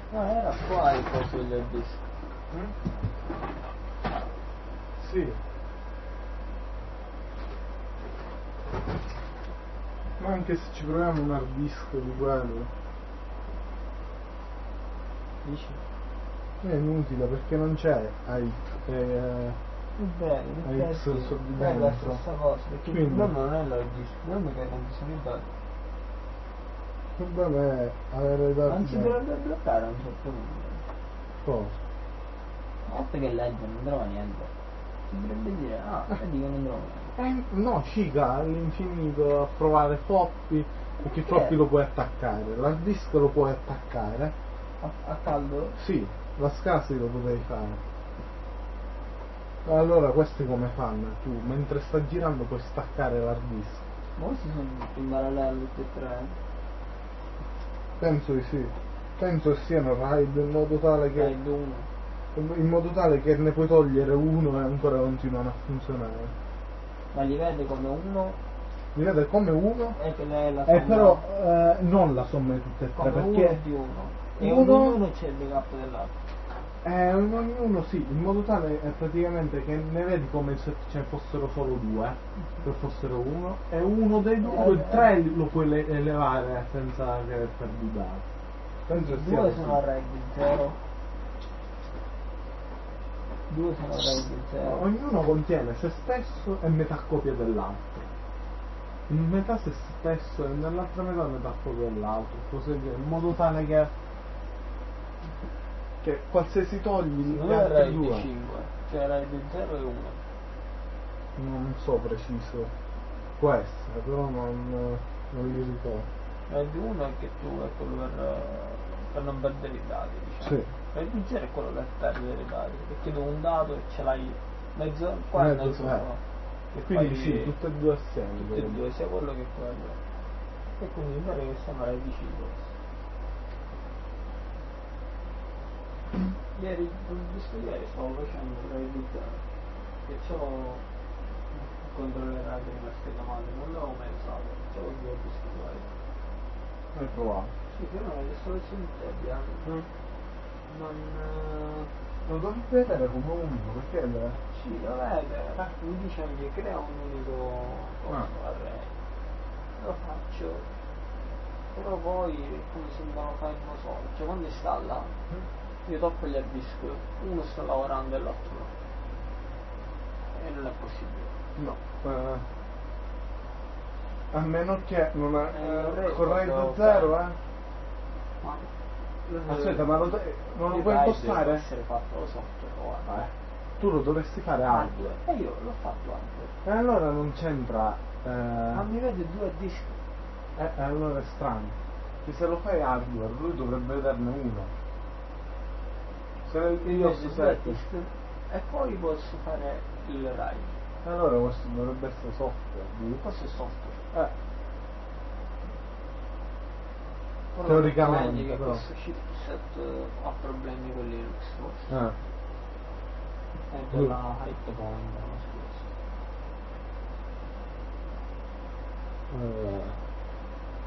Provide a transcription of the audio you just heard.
No, era qua il coso degli hard disk. Sì. Ma anche se ci proviamo un hard disk di quello. Dici? È inutile perché non c'è Bene, X su di è la dentro. stessa cosa, perché Quindi, il problema non è l'hard disk, il problema è che non ci sono i dati. il problema è avere i dati Non si dentro. dovrebbe bloccare a un certo punto. Cosa? A volte che legge non trova niente. Si dovrebbe dire, vedi che non trovo niente. No, ciga all'infinito a provare floppy, perché floppy lo puoi attaccare, l'hard disk lo puoi attaccare. A caldo? Sì, la SCSI lo potevi fare. Allora questi come fanno? Tu mentre sta girando puoi staccare l'hard disk. Ma questi sono in parallelo tutti e tre? Penso di sì. Penso che siano RAID in modo tale che. RAID 1. In modo tale che ne puoi togliere uno e ancora continuano a funzionare. Ma li vede come uno? Li vede come uno? E che lei la somma. Però non la somma di tutte e tre, come perché. uno di uno. E ognuno c'è il backup dell'altro. In ognuno sì, in modo tale praticamente che ne vedi come se ce ne fossero solo due, che fossero uno, e uno dei due, il tre lo puoi elevare senza che perdi dati. Penso che sia Due così. sono a RAID 0. Due sono a RAID 0. Ognuno contiene se stesso e metà copia dell'altro. In metà se stesso e nell'altra metà copia dell'altro, così via, in modo tale che qualsiasi togli Non gli è altri RAID due. 5, cioè RAID 0 e 1. Non so preciso, può essere, però non li ricordo. RAID 1 è che tu è quello per non perdere i dati, diciamo. Sì. RAID 0 è quello per perdere i dati, perché tu un dato e ce l'hai mezzo qua e mezzo qua. E quindi sì, tutte e due assieme. Tutte e due, sia quello che quello. E quindi mi pare che siamo RAID 5. Ieri, visto ieri stavo facendo RAID 0, che c'ho controllerà che rimasta chiamata, non l'avevo mai usato, c'avevo due dischi RAID. Hai provato? Sì, però le installazioni interna non... Lo devi vedere come uno, perché Sì, lo vede, mi dice anche crea un unico coso array. Lo faccio, però poi è come se non lo fai uno solo, cioè quando installa io tocco gli hard disk, uno sta lavorando e l'altro no. E non è possibile. No. A meno che non è corrente 0, Ma aspetta, ma non lo puoi impostare? deve essere fatto lo software. Tu lo dovresti fare hardware. E io l'ho fatto hardware. E allora non c'entra. Ma mi vede due dischi. Allora è strano. Che se lo fai hardware, lui dovrebbe vederne uno. Se io due set. dischi e poi posso fare il RAID. Allora questo dovrebbe essere software. Questo è software. Teoricamente che però. questo chipset ha problemi con Linux forse. È della Hightpoint, non so.